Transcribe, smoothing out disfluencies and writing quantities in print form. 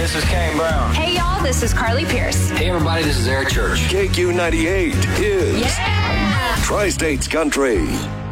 this is Kane Brown. Hey, y'all, this is Carly Pierce. Hey, everybody, this is Eric Church. KQ98 is Yeah! Tri-States Country.